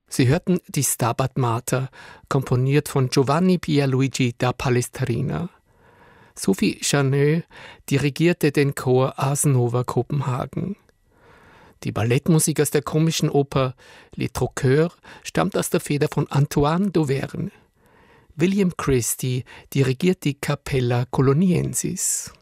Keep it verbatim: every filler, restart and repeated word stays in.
Sie hörten die Stabat Mater, komponiert von Giovanni Pierluigi da Palestrina. Sophie Chaneux dirigierte den Chor Ars Nova Kopenhagen. Die Ballettmusik aus der komischen Oper Les Troqueurs stammt aus der Feder von Antoine d'Auvergne. William Christie dirigiert die Capella Coloniensis.